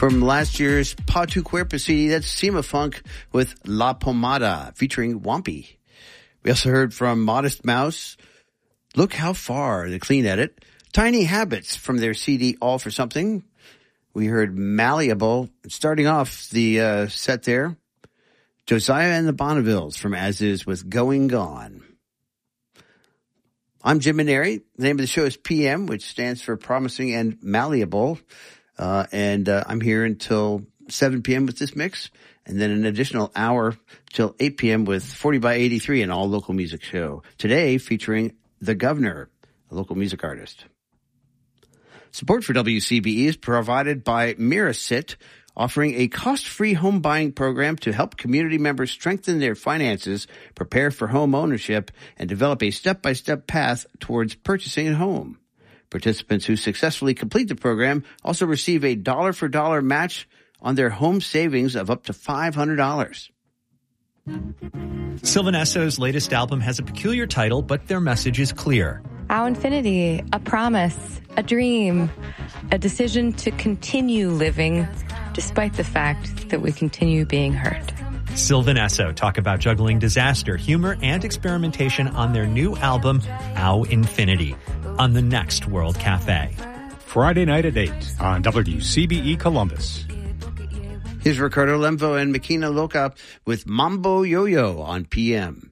From last year's Pa Tu Cuerpo CD, that's Sima Funk with La Pomada featuring Wampy. We also heard from Modest Mouse, Look How Far, the clean edit. Tiny Habits from their CD All for Something. We heard Malleable. Starting off the set there, Josiah and the Bonnevilles from As Is with Going Gone. I'm Jim Maneri. The name of the show is PM, which stands for Promising and Malleable. And I'm here until 7 p.m. with this mix, and then an additional hour till 8 p.m. with 40 by 83, an all-local music show. Today featuring The Governor, a local music artist. Support for WCBE is provided by Mirasit, offering a cost-free home buying program to help community members strengthen their finances, prepare for home ownership, and develop a step-by-step path towards purchasing a home. Participants who successfully complete the program also receive a dollar-for-dollar match on their home savings of up to $500. Sylvan Esso's latest album has a peculiar title, but their message is clear. Our infinity, a promise, a dream, a decision to continue living despite the fact that we continue being hurt. Sylvan Esso talk about juggling disaster, humor, and experimentation on their new album, Our Infinity, on the next World Cafe. Friday night at 8 on WCBE Columbus. Here's Ricardo Lemvo and Makina Loca with Mambo Yo-Yo on PM.